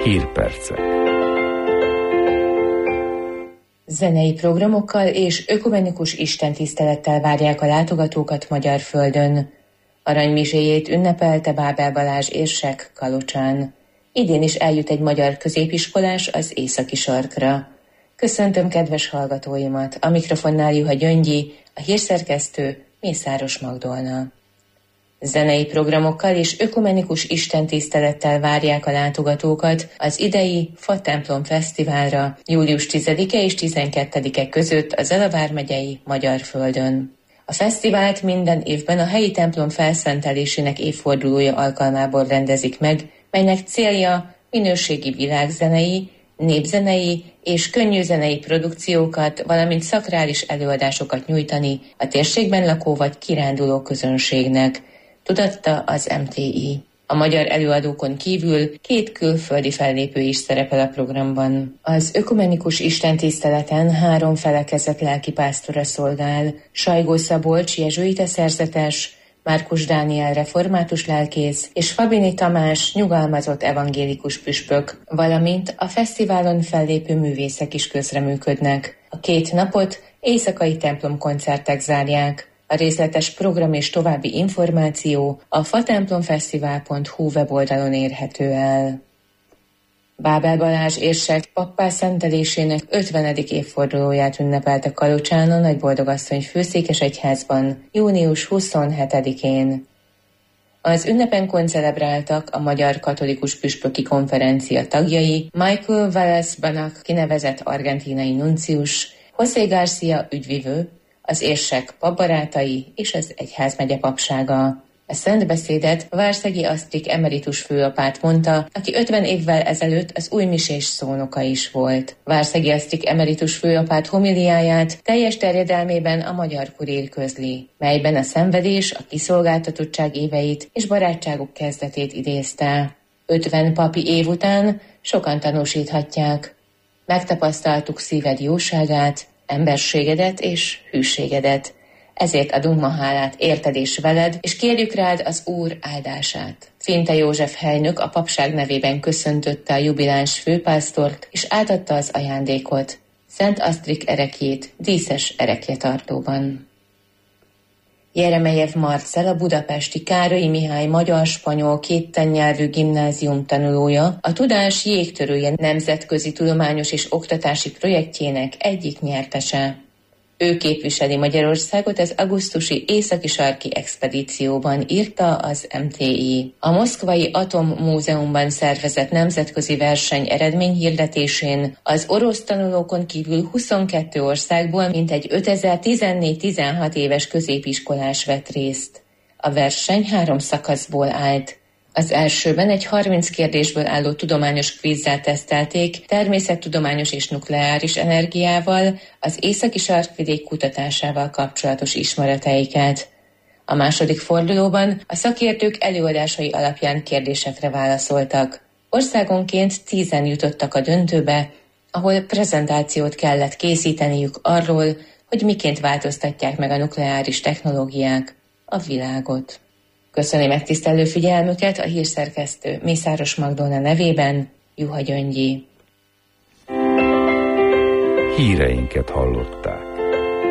Hírpercek. Zenei programokkal és ökumenikus istentisztelettel várják a látogatókat magyar földön. Aranymizséjét ünnepelte Bábel Balázs érsek Kalocsán. Idén is eljut egy magyar középiskolás az északi sarkra. Köszöntöm kedves hallgatóimat, a mikrofonnál Juha Gyöngyi, a hírszerkesztő Mészáros Magdolna. Zenei programokkal és ökumenikus istentisztelettel várják a látogatókat az idei Fa Templom Fesztiválra július 10-e és 12-e között a Zala vármegyei magyar földön. A fesztivált minden évben a helyi templom felszentelésének évfordulója alkalmából rendezik meg, melynek célja minőségi világzenei, népzenei és könnyűzenei produkciókat, valamint szakrális előadásokat nyújtani a térségben lakó vagy kiránduló közönségnek, tudatta az MTI. A magyar előadókon kívül 2 külföldi fellépő is szerepel a programban. Az ökumenikus istentiszteleten 3 felekezet lelkipásztora szolgál: Sajgó Szabolcs jezsuita szerzetes, Márkus Dániel református lelkész és Fabini Tamás nyugalmazott evangélikus püspök, valamint a fesztiválon fellépő művészek is közreműködnek. A 2 napot éjszakai templomkoncertek zárják. A részletes program és további információ a fatemplomfesztivál.hu weboldalon érhető el. Bábel Balázs érsek pappá szentelésének 50. évfordulóját ünnepelte Kalocsán a Nagyboldogasszony főszékesegyházban június 27-én. Az ünnepen koncelebráltak a Magyar Katolikus Püspöki Konferencia tagjai, Michael Wallace-Banach kinevezett argentínai nuncius, José García ügyvivő, az érsek papbarátai és az egyházmegye papsága. A szentbeszédet Várszegi Asztrik emeritus főapát mondta, aki 50 évvel ezelőtt az újmisés szónoka is volt. Várszegi Asztrik emeritus főapát homiliáját teljes terjedelmében a Magyar Kurír közli, melyben a szenvedés, a kiszolgáltatottság éveit és barátságuk kezdetét idézte. 50 papi év után sokan tanúsíthatják: megtapasztaltuk szíved jóságát, emberségedet és hűségedet. Ezért adunk ma hálát érted és veled, és kérjük rád az Úr áldását. Finte József helynök a papság nevében köszöntötte a jubiláns főpásztort, és átadta az ajándékot, Szent Asztrik erekjét díszes erekjetartóban. Jeremejev Marcell, a budapesti Károlyi Mihály magyar-spanyol kéttannyelvű gimnázium tanulója, a Tudás jégtörője nemzetközi tudományos és oktatási projektjének egyik nyertese. Ő képviseli Magyarországot az augusztusi északi-sarki expedícióban, írta az MTI. A Moszkvai Atommúzeumban szervezett nemzetközi verseny eredményhirdetésén az orosz tanulókon kívül 22 országból mintegy 5014-16 éves középiskolás vett részt. A verseny 3 szakaszból állt. Az elsőben egy 30 kérdésből álló tudományos kvízzel tesztelték természettudományos és nukleáris energiával, az északi sarkvidék kutatásával kapcsolatos ismereteiket. A második fordulóban a szakértők előadásai alapján kérdésekre válaszoltak. Országonként 10-en jutottak a döntőbe, ahol prezentációt kellett készíteniük arról, hogy miként változtatják meg a nukleáris technológiák a világot. Köszöni megtisztelő figyelmüket, a hírszerkesztő Mészáros Magdolna nevében Juha Gyöngyi. Híreinket hallották.